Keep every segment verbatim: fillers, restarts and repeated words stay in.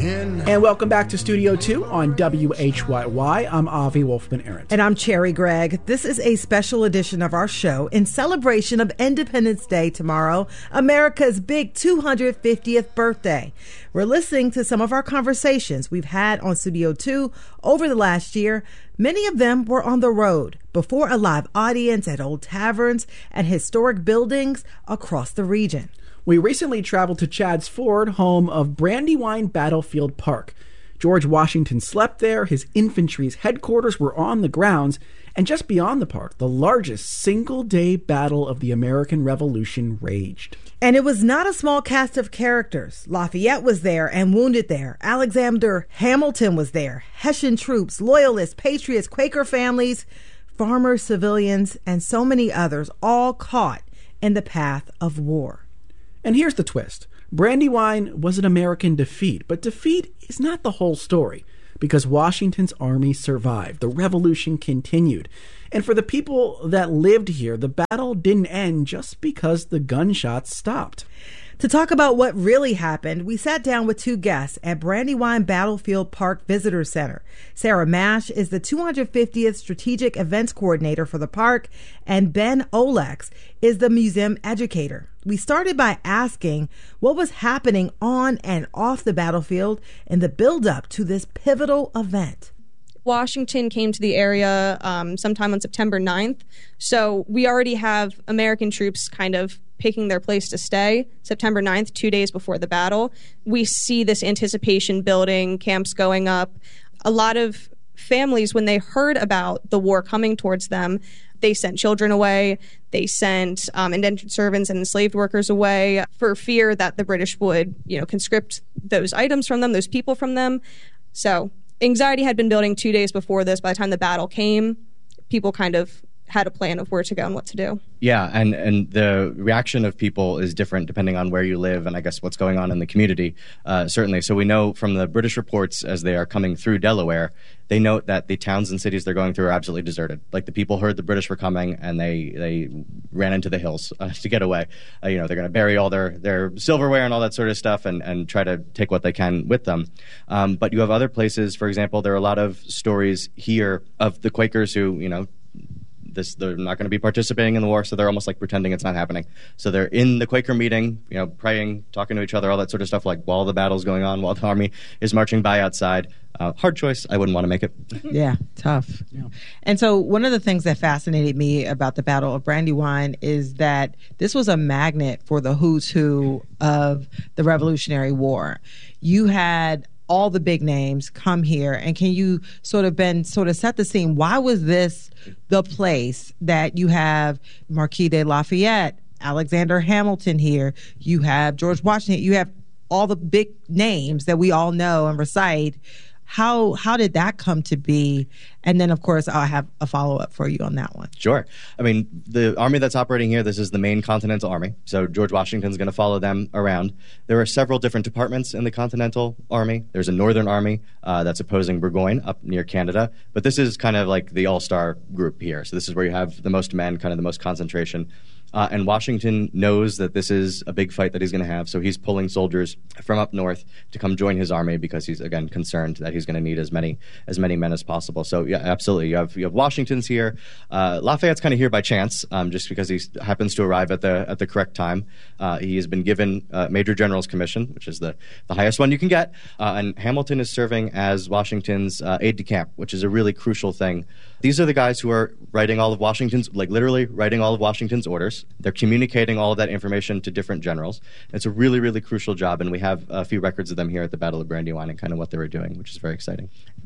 in. And welcome back to Studio two on W H Y Y. I'm Avi Wolfman-Arent. And I'm Cherry Gregg. This is a special edition of our show in celebration of Independence Day tomorrow, America's big two hundred fiftieth birthday. We're listening to some of our conversations we've had on Studio two over the last year. Many of them were on the road before a live audience at old taverns and historic buildings across the region. We recently traveled to Chadds Ford, home of Brandywine Battlefield Park. George Washington slept there, his infantry's headquarters were on the grounds, and just beyond the park, the largest single-day battle of the American Revolution raged. And it was not a small cast of characters. Lafayette was there and wounded there. Alexander Hamilton was there. Hessian troops, loyalists, patriots, Quaker families, farmers, civilians, and so many others, all caught in the path of war. And here's the twist. Brandywine was an American defeat, but defeat is not the whole story, because Washington's army survived. The revolution continued. And for the people that lived here, the battle didn't end just because the gunshots stopped. To talk about what really happened, we sat down with two guests at Brandywine Battlefield Park Visitor Center. Sarah Mash is the two hundred fiftieth Strategic Events Coordinator for the park, and Ben Olex is the museum educator. We started by asking what was happening on and off the battlefield in the build-up to this pivotal event. Washington came to the area um, sometime on September ninth, so we already have American troops kind of picking their place to stay. September ninth, two days before the battle, we see this anticipation building, camps going up. A lot of families, when they heard about the war coming towards them, they sent children away. They sent um, indentured servants and enslaved workers away for fear that the British would, you know, conscript those items from them, those people from them. So anxiety had been building two days before this. By the time the battle came, people kind of had a plan of where to go and what to do. Yeah, and, and the reaction of people is different depending on where you live and I guess what's going on in the community, uh, certainly. So we know from the British reports as they are coming through Delaware, they note that the towns and cities they're going through are absolutely deserted. Like the people heard the British were coming and they, they ran into the hills uh, to get away. Uh, you know, they're going to bury all their, their silverware and all that sort of stuff and, and try to take what they can with them. Um, but you have other places, for example, there are a lot of stories here of the Quakers who, you know, This, they're not going to be participating in the war, so they're almost like pretending it's not happening. So they're in the Quaker meeting, you know, praying, talking to each other, all that sort of stuff, like while the battle's going on, while the army is marching by outside. Uh, hard choice. I wouldn't want to make it. Yeah, tough. Yeah. And so one of the things that fascinated me about the Battle of Brandywine is that this was a magnet for the who's who of the Revolutionary War. You had all the big names come here, and can you sort of Ben sort of set the scene? Why was this the place that you have Marquis de Lafayette, Alexander Hamilton here, you have George Washington, you have all the big names that we all know and recite? How how did that come to be? And then, of course, I'll have a follow-up for you on that one. Sure. I mean, the army that's operating here, this is the main Continental Army. So George Washington's going to follow them around. There are several different departments in the Continental Army. There's a Northern Army uh, that's opposing Burgoyne up near Canada. But this is kind of like the all-star group here. So this is where you have the most men, kind of the most concentration. Uh, and Washington knows that this is a big fight that he's going to have, so he's pulling soldiers from up north to come join his army because he's, again, concerned that he's going to need as many as many men as possible. So, yeah, absolutely. You have you have Washington's here. Uh, Lafayette's kind of here by chance, um, just because he happens to arrive at the at the correct time. Uh, he has been given uh, Major General's commission, which is the, the highest one you can get. Uh, and Hamilton is serving as Washington's uh, aide-de-camp, which is a really crucial thing. These are the guys who are writing all of Washington's, like literally writing all of Washington's orders. They're communicating all of that information to different generals. It's a really, really crucial job, and we have a few records of them here at the Battle of Brandywine and kind of what they were doing, which is very exciting.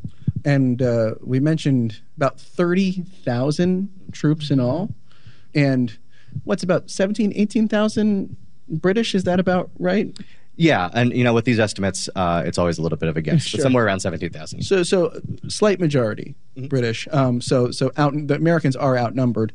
And uh, we mentioned about thirty thousand troops in all, and what's about seventeen, eighteen thousand British? Is that about right? Yeah, and you know, with these estimates, uh, it's always a little bit of a guess, sure. But somewhere around seventeen thousand. So, so slight majority mm-hmm. British. Um, so, so out, the Americans are outnumbered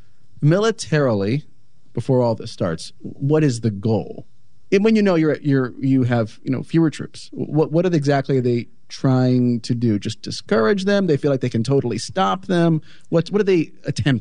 militarily. Before all this starts, what is the goal? And when you know you're you're you have you know fewer troops, what what are they exactly are they trying to do? Just discourage them? They feel like they can totally stop them? What what are they attempting?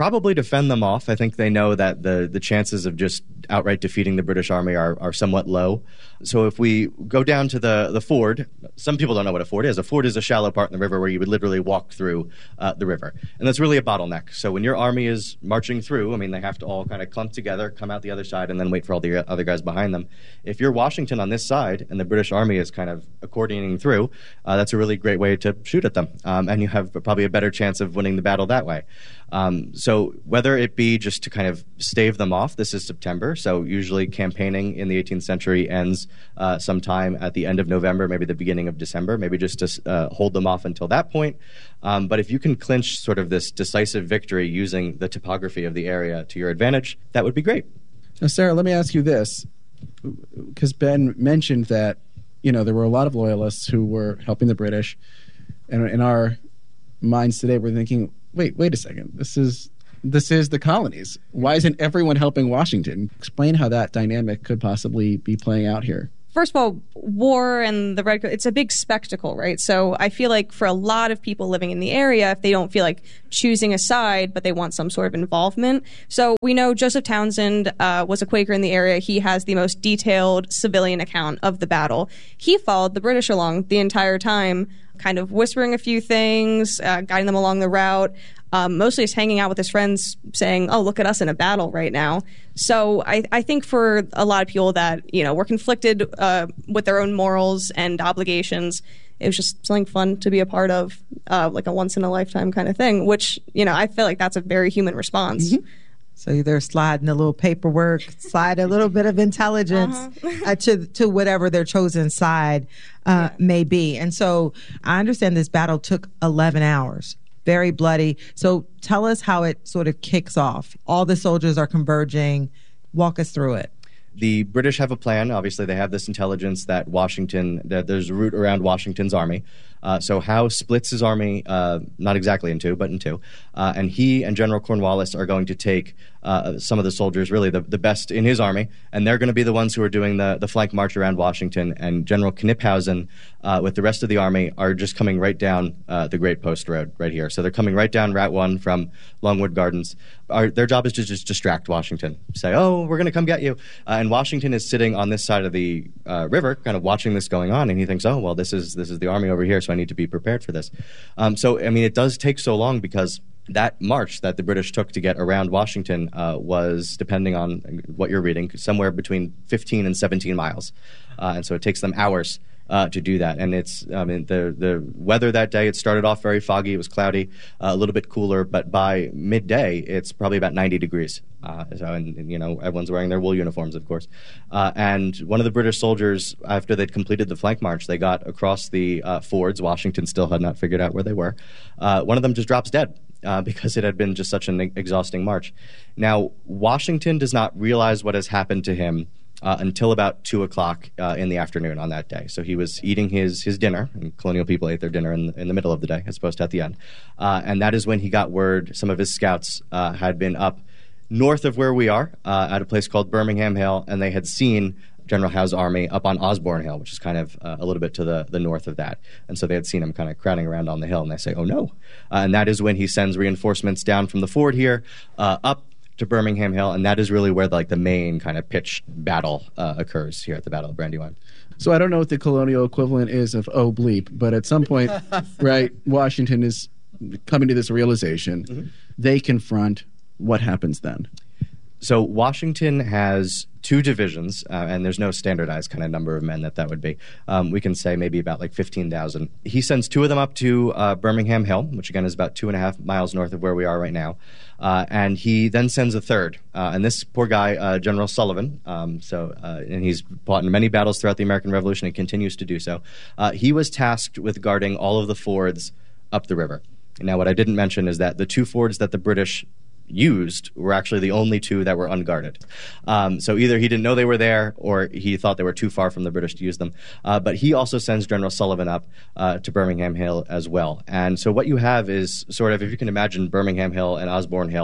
probably to fend them off. I think they know that the, the chances of just outright defeating the British Army are, are somewhat low. So if we go down to the, the ford, some people don't know what a ford is. A ford is a shallow part in the river where you would literally walk through uh, the river. And that's really a bottleneck. So when your army is marching through, I mean, they have to all kind of clump together, come out the other side, and then wait for all the other guys behind them. If you're Washington on this side and the British Army is kind of accordioning through, uh, that's a really great way to shoot at them. Um, and you have probably a better chance of winning the battle that way. Um, so whether it be just to kind of stave them off, this is September, so usually campaigning in the eighteenth century ends uh, sometime at the end of November, maybe the beginning of December, maybe just to uh, hold them off until that point. Um, but if you can clinch sort of this decisive victory using the topography of the area to your advantage, that would be great. Now, Sarah, let me ask you this, because Ben mentioned that, you know, there were a lot of loyalists who were helping the British, and in our minds today, we're thinking, wait, wait a second. This is this is the colonies. Why isn't everyone helping Washington? Explain how that dynamic could possibly be playing out here. First of all, war and the Red Coat, it's a big spectacle, right? So I feel like for a lot of people living in the area, if they don't feel like choosing a side, but they want some sort of involvement. So we know Joseph Townsend uh, was a Quaker in the area. He has the most detailed civilian account of the battle. He followed the British along the entire time, kind of whispering a few things, uh, guiding them along the route. Um, mostly just hanging out with his friends saying, oh, look at us in a battle right now. So I, I think for a lot of people that, you know, were conflicted uh, with their own morals and obligations, it was just something fun to be a part of, uh, like a once-in-a-lifetime kind of thing, which, you know, I feel like that's a very human response. Mm-hmm. So they're sliding a little paperwork, slide a little bit of intelligence uh-huh. uh, to to whatever their chosen side uh, yeah. may be. And so I understand this battle took eleven hours. Very bloody. So tell us how it sort of kicks off. All the soldiers are converging. Walk us through it. The British have a plan. Obviously, they have this intelligence that Washington, that there's a route around Washington's army. Uh, so Howe splits his army, uh, not exactly in two, but in two. Uh, and he and General Cornwallis are going to take uh, some of the soldiers, really the, the best in his army, and they're going to be the ones who are doing the, the flank march around Washington. And General Kniphausen, uh, with the rest of the army, are just coming right down uh, the Great Post Road right here. So they're coming right down Route one from Longwood Gardens. Our, their job is to just distract Washington. Say, oh, we're going to come get you. Uh, and Washington is sitting on this side of the uh, river, kind of watching this going on, and he thinks, oh, well, this is this is the army over here, so I need to be prepared for this. Um, so, I mean, it does take so long because that march that the British took to get around Washington uh, was, depending on what you're reading, somewhere between fifteen and seventeen miles. Uh, and so it takes them hours Uh, to do that. And it's, I mean, the the weather that day, it started off very foggy. It was cloudy, uh, a little bit cooler, but by midday, it's probably about ninety degrees. Uh, so, and, and, you know, everyone's wearing their wool uniforms, of course. Uh, and one of the British soldiers, after they'd completed the flank march, they got across the uh, fords. Washington still had not figured out where they were. Uh, one of them just drops dead. Uh, because it had been just such an exhausting march. Now, Washington does not realize what has happened to him Uh, until about two o'clock uh, in the afternoon on that day. So he was eating his his dinner, and colonial people ate their dinner in, in the middle of the day as opposed to at the end. Uh, and that is when he got word some of his scouts uh, had been up north of where we are uh, at a place called Birmingham Hill, and they had seen General Howe's army up on Osborne Hill, which is kind of uh, a little bit to the, the north of that. And so they had seen him kind of crowding around on the hill, and they say, oh no. Uh, and that is when he sends reinforcements down from the ford here uh, up to Birmingham Hill, and that is really where the, like the main kind of pitched battle uh, occurs here at the Battle of Brandywine. So I don't know what the colonial equivalent is of oh bleep, but at some point, right, Washington is coming to this realization. Mm-hmm. They confront. What happens then? So Washington has two divisions, uh, and there's no standardized kind of number of men that that would be. Um, we can say maybe about like fifteen thousand. He sends two of them up to uh, Birmingham Hill, which again is about two and a half miles north of where we are right now. Uh, and he then sends a third. Uh, and this poor guy, uh, General Sullivan, um, so uh, and he's fought in many battles throughout the American Revolution and continues to do so. Uh, he was tasked with guarding all of the fords up the river. Now, what I didn't mention is that the two fords that the British used were actually the only two that were unguarded. Um, so either he didn't know they were there or he thought they were too far from the British to use them. Uh, but he also sends General Sullivan up uh, to Birmingham Hill as well. And so what you have is sort of, if you can imagine Birmingham Hill and Osborne Hill,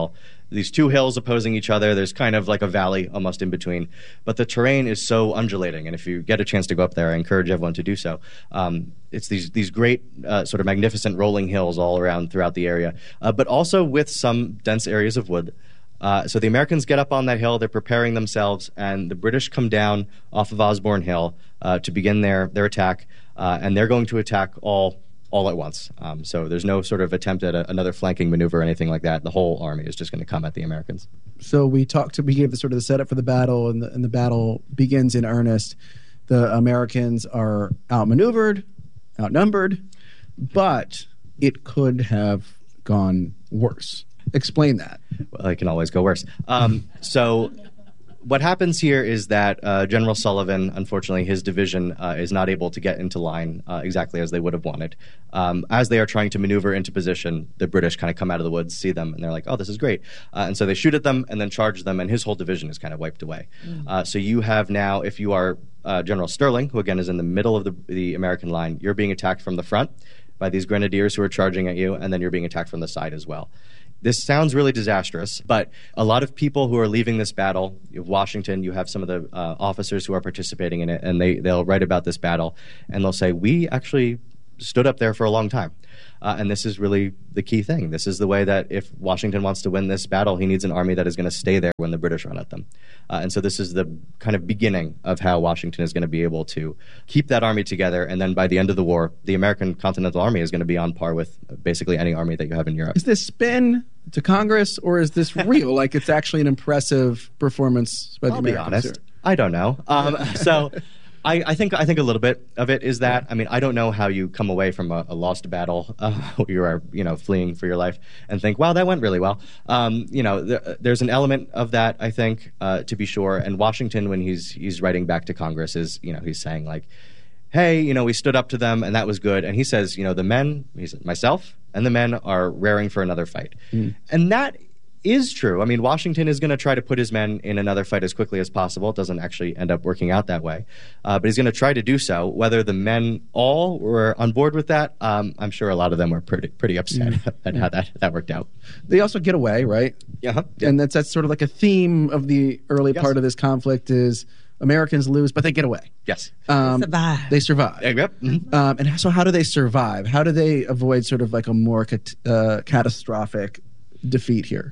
these two hills opposing each other. There's kind of like a valley almost in between. But the terrain is so undulating. And if you get a chance to go up there, I encourage everyone to do so. Um, it's these these great uh, sort of magnificent rolling hills all around throughout the area, uh, but also with some dense areas of wood. Uh, so the Americans get up on that hill, they're preparing themselves, and the British come down off of Osborne Hill uh, to begin their, their attack, uh, and they're going to attack all all at once. Um, so there's no sort of attempt at a, another flanking maneuver or anything like that. The whole army is just going to come at the Americans. So we talked to, we gave the sort of the setup for the battle, and the, and the battle begins in earnest. The Americans are outmaneuvered, outnumbered, but it could have gone worse. Explain that. Well, it can always go worse. Um, so what happens here is that uh, General Sullivan, unfortunately, his division uh, is not able to get into line uh, exactly as they would have wanted. Um, as they are trying to maneuver into position, the British kind of come out of the woods, see them, and they're like, oh, this is great. Uh, and so they shoot at them and then charge them, and his whole division is kind of wiped away. Mm. Uh, so you have now, if you are uh, General Sterling, who again is in the middle of the, the American line, you're being attacked from the front by these grenadiers who are charging at you, and then you're being attacked from the side as well. This sounds really disastrous, but a lot of people who are leaving this battle, you have Washington, you have some of the uh, officers who are participating in it, and they, they'll write about this battle, and they'll say, we actually stood up there for a long time. Uh, and this is really the key thing. This is the way that if Washington wants to win this battle, he needs an army that is going to stay there when the British run at them. Uh, and so this is the kind of beginning of how Washington is going to be able to keep that army together. And then by the end of the war, the American Continental Army is going to be on par with basically any army that you have in Europe. Is this spin to Congress, or is this real? Like, it's actually an impressive performance by the I'll Americans? be honest. Here? I don't know. Um, so... I, I think I think a little bit of it is that. I mean, I don't know how you come away from a, a lost battle uh, where you are, you know, fleeing for your life and think, wow, that went really well. Um, you know, th- there's an element of that, I think, uh, to be sure. And Washington, when he's he's writing back to Congress, is, you know, he's saying like, hey, you know, we stood up to them and that was good. And he says, you know, the men, he said, myself and the men are raring for another fight. Mm. And that is true. I mean, Washington is going to try to put his men in another fight as quickly as possible. It doesn't actually end up working out that way. Uh, but he's going to try to do so. Whether the men all were on board with that, um, I'm sure a lot of them were pretty pretty upset mm. at how that, that worked out. They also get away, right? Uh-huh. Yeah. And that's, that's sort of like a theme of the early yes. part of this conflict is Americans lose, but they get away. Yes. Um, they survive. They survive. Yeah, yep. Mm-hmm. Um, and so how do they survive? How do they avoid sort of like a more cat- uh, catastrophic defeat here?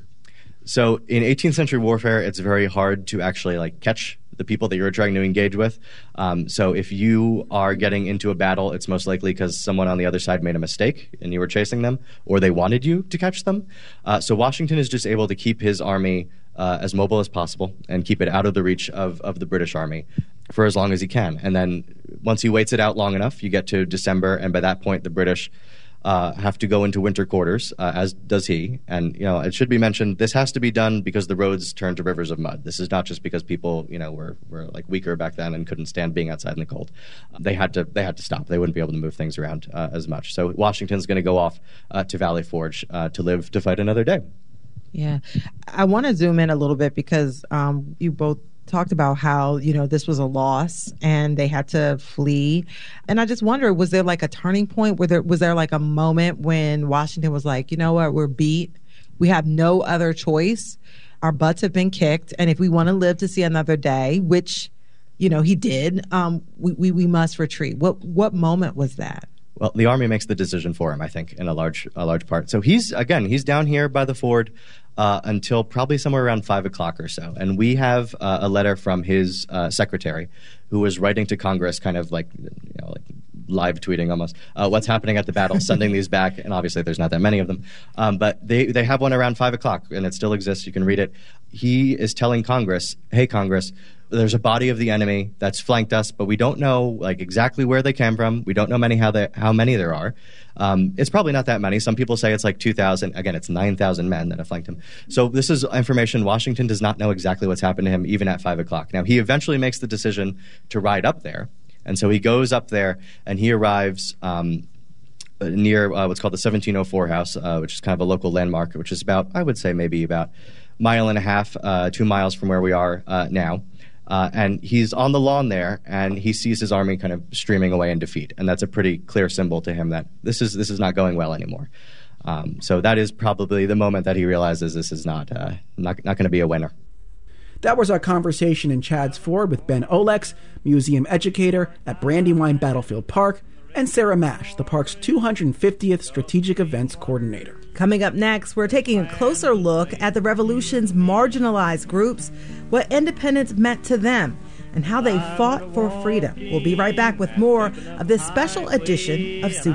So in eighteenth century warfare, it's very hard to actually like catch the people that you're trying to engage with. Um, so if you are getting into a battle, it's most likely because someone on the other side made a mistake and you were chasing them, or they wanted you to catch them. Uh, so Washington is just able to keep his army uh, as mobile as possible and keep it out of the reach of, of the British army for as long as he can. And then once he waits it out long enough, you get to December, and by that point, the British Uh, have to go into winter quarters, uh, as does he. And, you know, it should be mentioned, this has to be done because the roads turn to rivers of mud. This is not just because people, you know, were, were like weaker back then and couldn't stand being outside in the cold. Uh, they had to they had to stop. They wouldn't be able to move things around uh, as much. So Washington's going to go off uh, to Valley Forge uh, to live to fight another day. Yeah. I want to zoom in a little bit because um, you both talked about how, you know, this was a loss and they had to flee. And I just wonder, was there like a turning point? Where there, was there like a moment when Washington was like, you know what, we're beat. We have no other choice. Our butts have been kicked. And if we want to live to see another day, which, you know, he did, um, we, we, we must retreat. What, what moment was that? Well, the army makes the decision for him, I think, in a large a large part. So he's, again, he's down here by the ford uh, until probably somewhere around five o'clock or so. And we have uh, a letter from his uh, secretary who was writing to Congress, kind of like, you know, like live tweeting almost, uh, what's happening at the battle, sending these back. And obviously there's not that many of them. Um, but they, they have one around five o'clock, and it still exists. You can read it. He is telling Congress, hey, Congress, there's a body of the enemy that's flanked us, but we don't know like exactly where they came from. We don't know many how they, how many there are. Um, it's probably not that many. Some people say it's like two thousand. Again, it's nine thousand men that have flanked him. So this is information Washington does not know exactly what's happened to him, even at five o'clock. Now, he eventually makes the decision to ride up there. And so he goes up there and he arrives um, near uh, what's called the seventeen oh four house, uh, which is kind of a local landmark, which is about, I would say, maybe about a mile and a half, uh, two miles from where we are uh, now. Uh, and he's on the lawn there, and he sees his army kind of streaming away in defeat. And that's a pretty clear symbol to him that this is this is not going well anymore. Um, so that is probably the moment that he realizes this is not uh, not, not going to be a winner. That was our conversation in Chadds Ford with Ben Olex, museum educator at Brandywine Battlefield Park, and Sarah Mash, the park's two hundred fiftieth Strategic Events Coordinator. Coming up next, we're taking a closer look at the Revolution's marginalized groups, what independence meant to them, and how they fought for freedom. We'll be right back with more of this special edition of Super